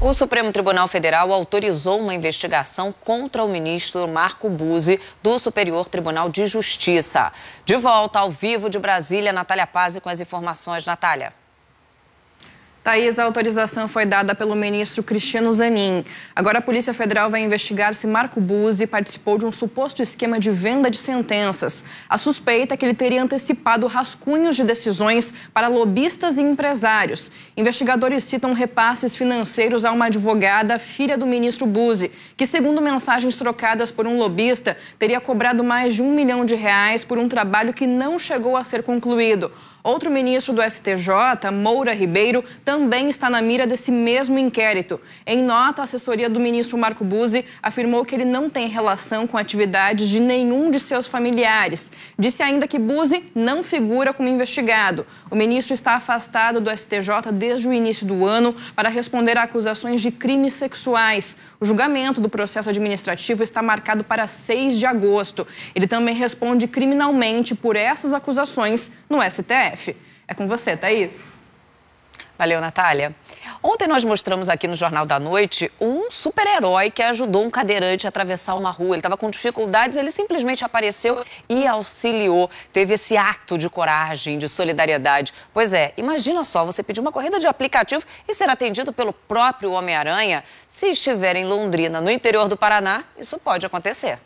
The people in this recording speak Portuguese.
O Supremo Tribunal Federal autorizou uma investigação contra o ministro Marco Buzzi, do Superior Tribunal de Justiça. De volta ao vivo de Brasília, Natália Pazzi com as informações. Natália. Thaís, a autorização foi dada pelo ministro Cristiano Zanin. Agora a Polícia Federal vai investigar se Marco Buzzi participou de um suposto esquema de venda de sentenças. A suspeita é que ele teria antecipado rascunhos de decisões para lobistas e empresários. Investigadores citam repasses financeiros a uma advogada, filha do ministro Buzzi, que, segundo mensagens trocadas por um lobista, teria cobrado mais de R$1 milhão por um trabalho que não chegou a ser concluído. Outro ministro do STJ, Moura Ribeiro, também está na mira desse mesmo inquérito. Em nota, a assessoria do ministro Marco Buzzi afirmou que ele não tem relação com atividades de nenhum de seus familiares. Disse ainda que Buzzi não figura como investigado. O ministro está afastado do STJ desde o início do ano para responder a acusações de crimes sexuais. O julgamento do processo administrativo está marcado para 6 de agosto. Ele também responde criminalmente por essas acusações no STF. É com você, Thaís. Valeu, Natália. Ontem nós mostramos aqui no Jornal da Noite um super-herói que ajudou um cadeirante a atravessar uma rua. Ele estava com dificuldades, ele simplesmente apareceu e auxiliou. Teve esse ato de coragem, de solidariedade. Pois é, imagina só, você pedir uma corrida de aplicativo e ser atendido pelo próprio Homem-Aranha. Se estiver em Londrina, no interior do Paraná, isso pode acontecer.